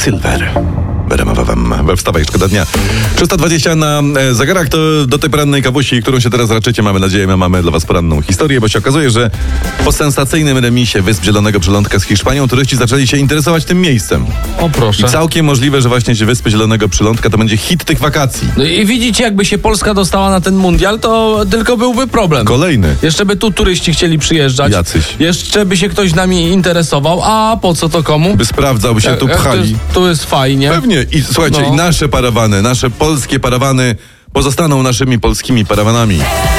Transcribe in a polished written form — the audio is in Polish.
Silver. We wstawaj, szkoda dnia. 6:20 na zegarach, to do tej porannej kawusi, którą się teraz raczycie, mamy nadzieję, mamy dla was poranną historię, bo się okazuje, że po sensacyjnym remisie Wysp Zielonego Przylądka z Hiszpanią turyści zaczęli się interesować tym miejscem. O proszę. I całkiem możliwe, że właśnie Wyspy Zielonego Przylądka to będzie hit tych wakacji. No i widzicie, jakby się Polska dostała na ten mundial, to tylko byłby problem. Kolejny. Jeszcze by tu turyści chcieli przyjeżdżać. Jacyś. Jeszcze by się ktoś nami interesował. A po co to komu? By sprawdzał, by się tu pchali. Tu jest fajnie. Pewnie. I słuchajcie, No. i nasze parawany, nasze polskie parawany pozostaną naszymi polskimi parawanami.